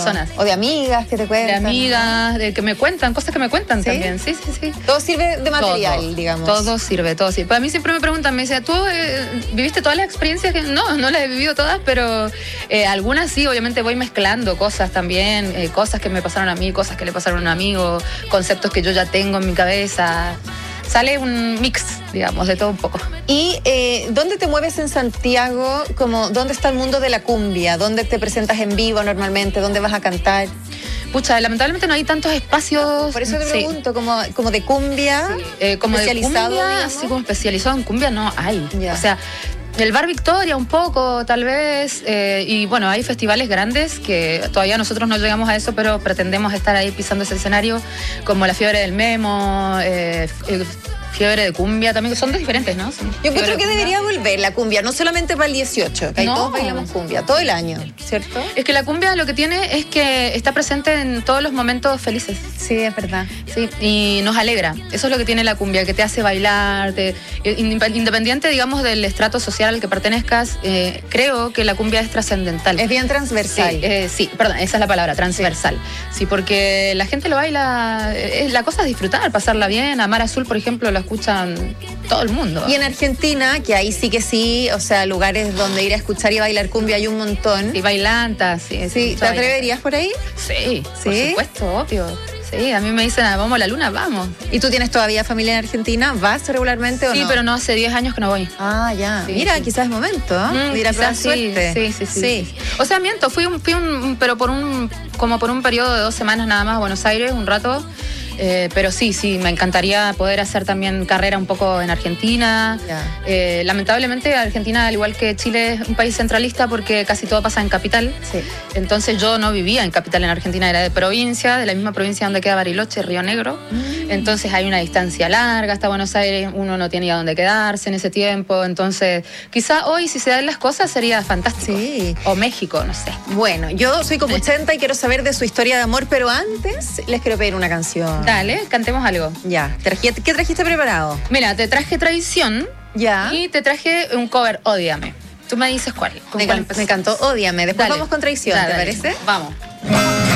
personas. O de amigas que te cuentan. De amigas, de que me cuentan, cosas que me cuentan también. Sí. Todo sirve de material, digamos. Todo sirve, todo sirve. Para mí siempre me preguntan, me dicen, ¿tú viviste todas las experiencias? No las he vivido todas, pero algunas sí, obviamente voy mezclando cosas también, cosas que me pasaron a mí, cosas que le pasaron a un amigo, conceptos que yo ya tengo en mi cabeza. Sale un mix, digamos, de todo un poco. ¿Y dónde te mueves en Santiago? Como, ¿dónde está el mundo de la cumbia? ¿Dónde te presentas en vivo normalmente? ¿Dónde vas a cantar? Pucha, lamentablemente no hay tantos espacios. Por eso te pregunto, como de cumbia, como especializado, de cumbia, digamos. así como especializado en cumbia no hay. Ya. O sea, el Bar Victoria un poco, tal vez, y bueno, hay festivales grandes que todavía nosotros no llegamos a eso, pero pretendemos estar ahí pisando ese escenario, como la Fiebre del Memo, Fiebre de Cumbia, también, que son diferentes, ¿no? Yo encuentro que debería volver la cumbia, no solamente para el 18, que ahí todos bailamos cumbia, todo el año, ¿cierto? Es que la cumbia lo que tiene es que está presente en todos los momentos felices. Sí, es verdad. Sí, y nos alegra. Eso es lo que tiene la cumbia, que te hace bailar, independiente, digamos, del estrato social al que pertenezcas, creo que la cumbia es trascendental. Es bien transversal. Sí, perdón, esa es la palabra, transversal. Sí, porque la gente lo baila, la cosa es disfrutar, pasarla bien. Amar Azul, por ejemplo, lo escuchan todo el mundo. Y en Argentina, que ahí sí que sí, o sea, lugares donde ir a escuchar y bailar cumbia hay un montón. Y bailantas, sí. ¿Te atreverías por ahí? Sí, por supuesto, obvio. Sí, a mí me dicen, vamos a la luna, vamos. ¿Y tú tienes todavía familia en Argentina? ¿Vas regularmente o no? Sí, pero no, hace 10 años que no voy. Ah, ya. Sí, mira, quizás es momento, ¿eh? De ir a probar suerte. Sí. O sea, miento, fui pero por un periodo de 2 semanas nada más a Buenos Aires, un rato. Pero sí, me encantaría poder hacer también carrera un poco en Argentina. Lamentablemente Argentina, al igual que Chile, es un país centralista porque casi todo pasa en capital. Sí. Entonces yo no vivía en capital en Argentina, era de provincia, de la misma provincia donde queda Bariloche, Río Negro. Entonces hay una distancia larga hasta Buenos Aires, uno no tiene a dónde quedarse en ese tiempo. Entonces quizá hoy, si se dan las cosas, sería fantástico. Sí. O México, no sé. Bueno, yo soy como 80 y quiero saber de su historia de amor, pero antes les quiero pedir una canción. Dale, cantemos algo. Ya. ¿Qué trajiste preparado? Mira, te traje Tradición. Ya. Y te traje un cover, Ódiame. Tú me dices cuál. Me encantó, Ódiame. Después vamos con Traición, ¿te parece? Vamos.